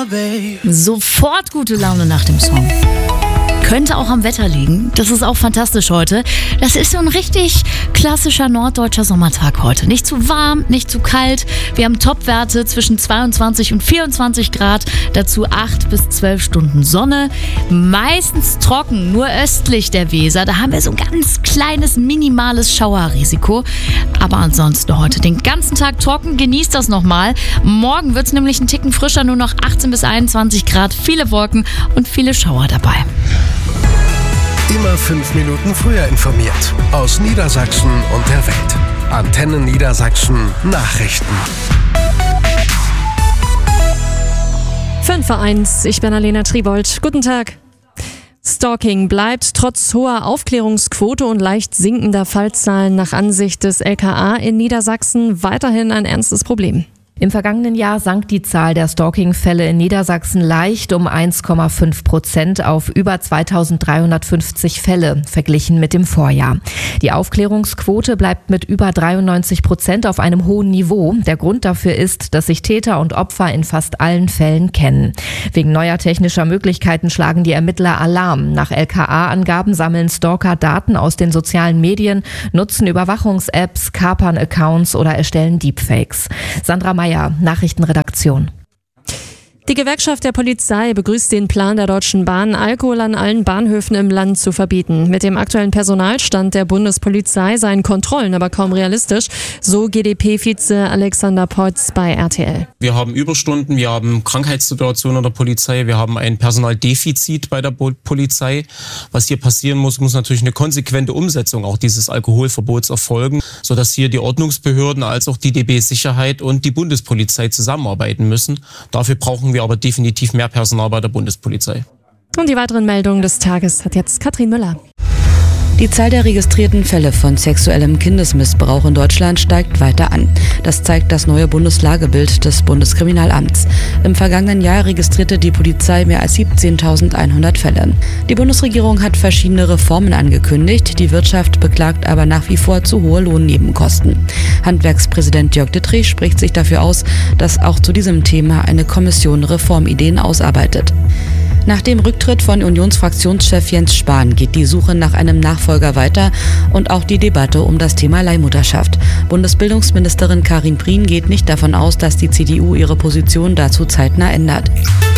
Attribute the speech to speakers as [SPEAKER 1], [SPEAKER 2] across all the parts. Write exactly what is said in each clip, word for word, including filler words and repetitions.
[SPEAKER 1] Sofort gute Laune nach dem Song. Könnte auch am Wetter liegen. Das ist auch fantastisch heute. Das ist so ein richtig klassischer norddeutscher Sommertag heute. Nicht zu warm, nicht zu kalt. Wir haben Topwerte zwischen zweiundzwanzig und vierundzwanzig Grad. Dazu acht bis zwölf Stunden Sonne. Meistens trocken, nur östlich der Weser. Da haben wir so ein ganz kleines, minimales Schauerrisiko. Aber ansonsten heute den ganzen Tag trocken. Genießt das nochmal. Morgen wird es nämlich ein Ticken frischer. Nur noch achtzehn bis einundzwanzig Grad. Viele Wolken und viele Schauer dabei.
[SPEAKER 2] Immer fünf Minuten früher informiert. Aus Niedersachsen und der Welt. Antenne Niedersachsen Nachrichten.
[SPEAKER 3] fünf vor eins, ich bin Alena Tribold. Guten Tag. Stalking bleibt trotz hoher Aufklärungsquote und leicht sinkender Fallzahlen nach Ansicht des L K A in Niedersachsen weiterhin ein ernstes Problem.
[SPEAKER 4] Im vergangenen Jahr sank die Zahl der Stalking-Fälle in Niedersachsen leicht um eins Komma fünf Prozent auf über zweitausenddreihundertfünfzig Fälle, verglichen mit dem Vorjahr. Die Aufklärungsquote bleibt mit über dreiundneunzig Prozent auf einem hohen Niveau. Der Grund dafür ist, dass sich Täter und Opfer in fast allen Fällen kennen. Wegen neuer technischer Möglichkeiten schlagen die Ermittler Alarm. Nach L K A-Angaben sammeln Stalker Daten aus den sozialen Medien, nutzen Überwachungs-Apps, kapern Accounts oder erstellen Deepfakes. Sandra Meyer, Nachrichtenredaktion.
[SPEAKER 3] Die Gewerkschaft der Polizei begrüßt den Plan der Deutschen Bahn, Alkohol an allen Bahnhöfen im Land zu verbieten. Mit dem aktuellen Personalstand der Bundespolizei seien Kontrollen aber kaum realistisch, so G D P-Vize Alexander Peutz bei R T L.
[SPEAKER 5] Wir haben Überstunden, wir haben Krankheitssituationen in der Polizei, wir haben ein Personaldefizit bei der Polizei. Was hier passieren muss, muss natürlich eine konsequente Umsetzung auch dieses Alkoholverbots erfolgen, sodass hier die Ordnungsbehörden als auch die D B-Sicherheit und die Bundespolizei zusammenarbeiten müssen. Dafür brauchen wir aber definitiv mehr Personal bei der Bundespolizei.
[SPEAKER 3] Und die weiteren Meldungen des Tages hat jetzt Katrin Müller.
[SPEAKER 6] Die Zahl der registrierten Fälle von sexuellem Kindesmissbrauch in Deutschland steigt weiter an. Das zeigt das neue Bundeslagebild des Bundeskriminalamts. Im vergangenen Jahr registrierte die Polizei mehr als siebzehntausendeinhundert Fälle. Die Bundesregierung hat verschiedene Reformen angekündigt. Die Wirtschaft beklagt aber nach wie vor zu hohe Lohnnebenkosten. Handwerkspräsident Jörg Dittrich spricht sich dafür aus, dass auch zu diesem Thema eine Kommission Reformideen ausarbeitet. Nach dem Rücktritt von Unionsfraktionschef Jens Spahn geht die Suche nach einem Nachfolger weiter und auch die Debatte um das Thema Leihmutterschaft. Bundesbildungsministerin Karin Prien geht nicht davon aus, dass die C D U ihre Position dazu zeitnah ändert.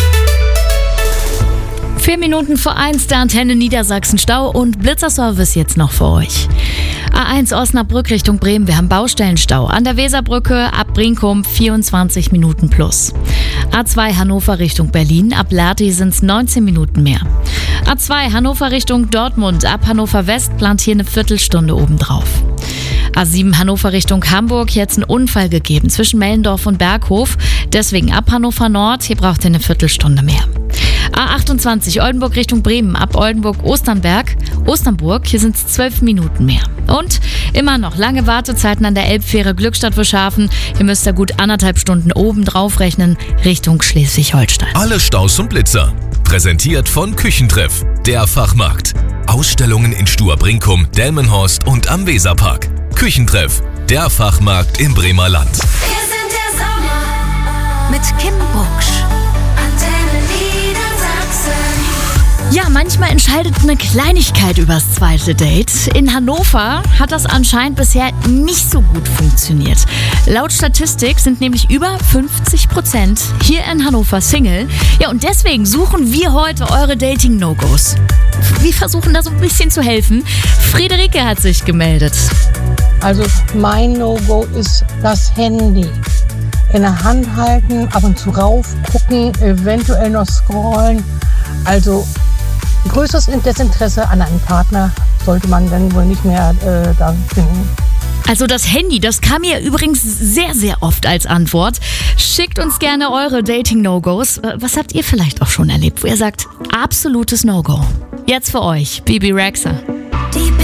[SPEAKER 1] Vier Minuten vor eins, der Antenne Niedersachsen Stau und Blitzerservice jetzt noch für euch. A eins Osnabrück Richtung Bremen, wir haben Baustellenstau. An der Weserbrücke ab Brinkum vierundzwanzig Minuten plus. A zwei Hannover Richtung Berlin, ab Lehrte sind es neunzehn Minuten mehr. A zwei Hannover Richtung Dortmund, ab Hannover West plant hier eine Viertelstunde obendrauf. A sieben Hannover Richtung Hamburg, jetzt ein Unfall gegeben zwischen Mellendorf und Berghof. Deswegen ab Hannover Nord, hier braucht ihr eine Viertelstunde mehr. A achtundzwanzig Oldenburg Richtung Bremen, ab Oldenburg-Osternberg, Osternburg, hier sind es zwölf Minuten mehr. Und immer noch lange Wartezeiten an der Elbfähre Glückstadt-Wischhafen. Hier müsst ihr gut anderthalb Stunden oben drauf rechnen, Richtung Schleswig-Holstein.
[SPEAKER 7] Alle Staus und Blitzer. Präsentiert von Küchentreff, der Fachmarkt. Ausstellungen in Stur-Brinkum, Delmenhorst und am Weserpark. Küchentreff, der Fachmarkt im Bremer Land.
[SPEAKER 8] Wir sind der Sommer mit Kim Bucksch. Antenne Niedersachsen.
[SPEAKER 1] Ja, manchmal entscheidet eine Kleinigkeit übers zweite Date. In Hannover hat das anscheinend bisher nicht so gut funktioniert. Laut Statistik sind nämlich über fünfzig Prozent hier in Hannover Single. Ja, und deswegen suchen wir heute eure Dating-No-Gos. Wir versuchen da so ein bisschen zu helfen. Friederike hat sich gemeldet.
[SPEAKER 9] Also mein No-Go ist das Handy. In der Hand halten, ab und zu raufgucken, eventuell noch scrollen. Also größeres Desinteresse an einem Partner sollte man dann wohl nicht mehr äh, da finden.
[SPEAKER 1] Also das Handy, das kam mir übrigens sehr, sehr oft als Antwort. Schickt uns gerne eure Dating-No-Gos. Was habt ihr vielleicht auch schon erlebt, wo ihr sagt, absolutes No-Go? Jetzt für euch, Bibi Rexha.